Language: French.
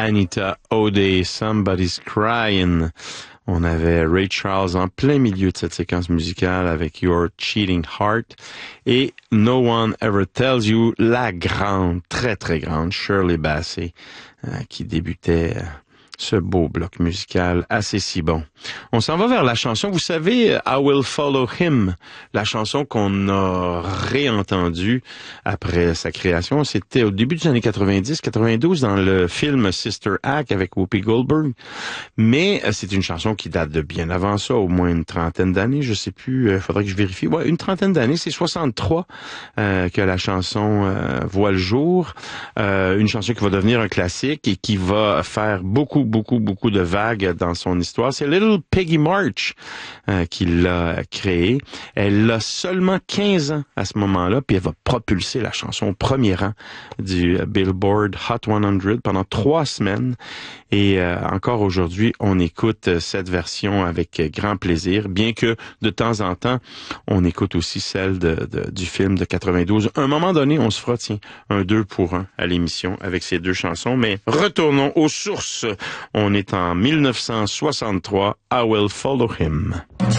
Anita O'Day, Somebody's Crying. On avait Ray Charles en plein milieu de cette séquence musicale avec Your Cheating Heart et No One Ever Tells You, la grande, très très grande Shirley Bassey qui débutait ce beau bloc musical assez si bon. On s'en va vers la chanson, vous savez, I Will Follow Him, la chanson qu'on a réentendue après sa création. C'était au début des années 90-92 dans le film Sister Act avec Whoopi Goldberg. Mais c'est une chanson qui date de bien avant ça, au moins une trentaine d'années, je sais plus, faudrait que je vérifie. Ouais, une trentaine d'années, c'est 63 que la chanson voit le jour. Une chanson qui va devenir un classique et qui va faire beaucoup de vagues dans son histoire. C'est Little Peggy March qui l'a créée. Elle a seulement 15 ans à ce moment-là, puis elle va propulser la chanson au premier rang du Billboard Hot 100 pendant 3 semaines. Et encore aujourd'hui, on écoute cette version avec grand plaisir, bien que de temps en temps, on écoute aussi celle du film de 92. À un moment donné, on se fera, tiens, un 2 pour 1 à l'émission avec ces deux chansons, mais retournons aux sources. On est en 1963, I Will Follow Him.